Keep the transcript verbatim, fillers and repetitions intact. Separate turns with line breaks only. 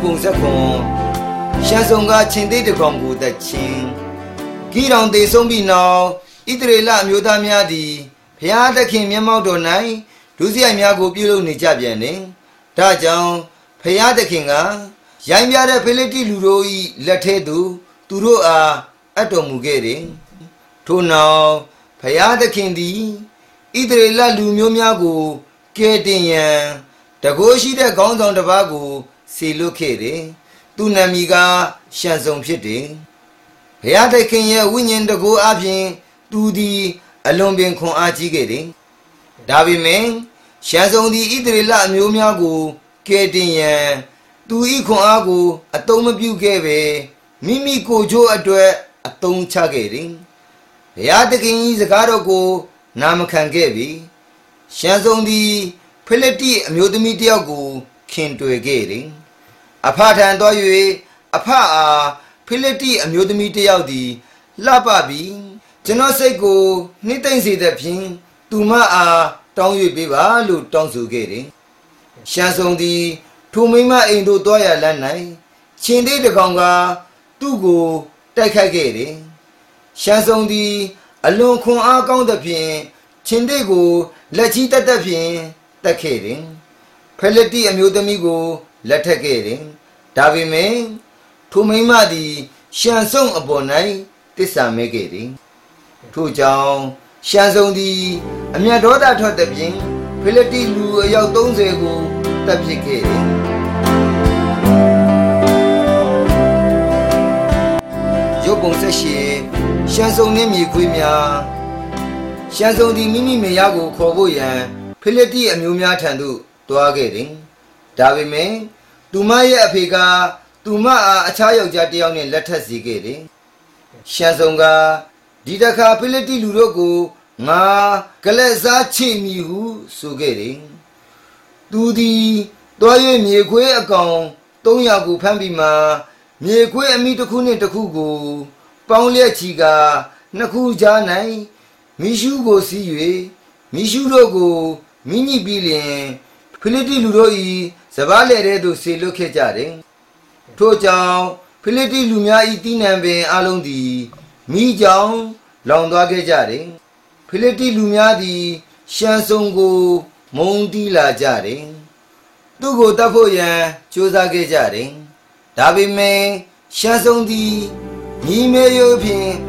ပုံစံခွန်ရှမ်းဆောင်ကချင်းသေးတကောင်ကိုတချင်းဂီတောင်တေဆုံးပြီးနောက်ဣသရေလအမျိုးသားများသည်ဘုရားသခင်မျက်မှောက်တော်၌ဒုစရိုက်များကိုပြုလုပ်နေကြပြန်တယ်။ဒါကြောင့်ဘုရားသခင်ကရိုင်းပြတဲ့ဖိလိတ္တိလူတို့၏လက်ထဲသို့သူတို့အားအပ်တော်မူခဲ့တယ်။ထို့နောက်ဘုရားသခင်သည်ဣသရေလလူမျိုးများကိုကယ်တင်ရန်တကိုးရှိတဲ့ခေါင်းဆောင်တစ်ပါးကိုစေလွှတ်ခဲ့တယ်။သူနာမည်ကရှံဆုံဖြစ်တယ်။ဘုရားသခင်ရဲ့ဝိညာဉ်တကိုးအပြင်သူသည်အလွန်ပင်ခွန်အားကြီးခဲ့တယ်။ဒါပေမဲ့ရှံဆုံသည်ဣသရေလအမျိုးများကိုကယ်တင်ရန်သူ၏ခွန်အားကိုအသုံးမပြုခဲ့ပဲမိမိကိုယ်ချိုးအတွက်အသုံးချခဲ့တယ်။ဘုရားသခင်၏စကားတော်ကိုနာမခံခဲ့ပြီ။ရှံဆုံသည်ဖိလိတ္တိအမျိုးသမီးတစ်ယောက်ကိုခင်တွေ့ခဲ့တယ်။အဖထံသွား၍အဖအားဖိလိတ္တိအမျိုးသမီးတစ်ယောက်သည်လှပပြီးကျွန်တော်စိတ်ကိုနှိမ့်သိမ့်စေတဲ့ဖြင့်သူမအားတောင်း၍ပေးပါလို့တောင်းဆိုခဲ့တယ်။ရှံဆုံသည်ထိုမိမအိမ်သို့သွားရလမ်း၌ချင်းသေးတကောင်ကသူ့ကိုတိုက်ခိုက်ခဲ့တယ်။ရှံဆုံသည်အလွန်ခွန်အားကောင်းသဖြင့်ချင်းသေးကိုလက်ချီတက်တက်ဖြင့်တက်ခဲ့တယ်။ဖိလိတ္တိအမျိုးသမီးကိုလက်ထပ်ခဲ့တယ်။ဒါပေမဲ့ထိုမိမသည်ရှံဆုံအပေါ်၌တစ္ဆာမဲခဲ့တယ်။ထို့ကြောင့်ရှံဆုံသည်အမျက်ဒေါသထွက်သဖြင့်ဖိလိတ္တိလူအယောက်သုံးဆယ်ကိုတပ်ပစ်ခဲ့တယ်။ရုပ်ပုံဆက်ရှိရှံဆုံနှင့်မြေခွေးများရှံဆုံသည်မိမိမေယားကိုခေါ်ဖို့ရန်ဖိလိတ္တိအမျိုးများထံသို့တွားခဲ့တယ်။ဒါပေမဲ့သူမရဲ့အဖေကသူမအားအခြားယောက်ျားတစ်ယောက်နဲ့လက်ထပ်စီခဲ့တယ်။ရှံဆုံကဒီတခါဖိလိတ္တိလူတို့ကိုငါကလက်စားချိမိဟုဆိုခဲ့တယ်။သူသည်တွား၍မြေခွေးအကောင်သုံးရာကိုဖမ်းပြီးမှမြေခွေးအမိတစ်ခုနှင့်တစ်ခုကိုပေါင်းလျက်ချီကနှစ်ခုကြား၌မိရှုကိုစီး၍မိရှုတို့ကိုမိညိပြီးလျင်ဖိလိတ္တိလူတို့၏စပားလေထဲသို့ဆေလွတ်ခဲ့ကြတယ်။ထို့ကြောင့်ဖိလိတ္တိလူများ၏တိနံပင်အလုံးသည်မိကြောင်လောင်သွားခဲ့ကြတယ်။ဖိလိတ္တိလူများသည်ရှံဆုံကိုမုန်းတီးလာကြတယ်။သူကိုတတ်ဖို့ရန်ကြိုးစားခဲ့ကြတယ်။ဒါပေမဲ့ရှံဆုံသည်မိမေယိုဖြင့်